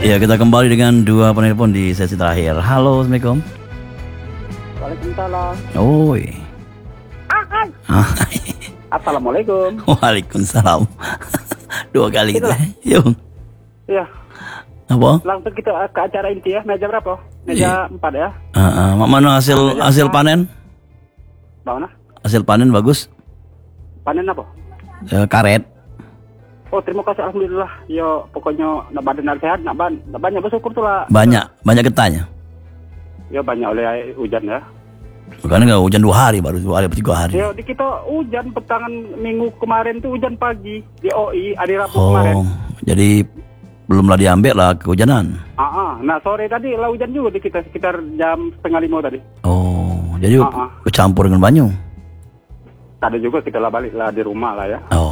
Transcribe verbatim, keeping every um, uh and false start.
Ya, kita kembali dengan dua penelpon di sesi terakhir. Halo, Assalamualaikum. Waalaikumsalam. Oi. Assalamualaikum. Waalaikumsalam. Dua kali gitu. Itulah. Yuk. Iya, Apa? langsung kita ke acara inti ya. Meja berapa? Iya. Meja empat ya. Uh, uh, mana hasil hasil panen? Bagaimana? Hasil panen bagus. Panen apa? Eh, karet. Oh, terima kasih alhamdulillah. Yo, pokoknya nak badan nak sehat, nak ban, nak banyak bersyukur tuh lah. Banyak, banyak getahnya. Yo, banyak oleh hujan ya. Bukan enggak hujan dua hari baru dua hari atau tiga hari. Yo, di kita hujan petangan minggu kemarin tuh hujan pagi di O I hari Rabu Oh, kemarin. jadi belumlah diambil lah kehujanan. Ah, ah. Nah sore tadi lah hujan juga di kita sekitar jam setengah lima tadi. Oh, jadi Ah, ah. kecampur dengan banyu. Tadi juga kita lah balik lah di rumah lah ya. Oh.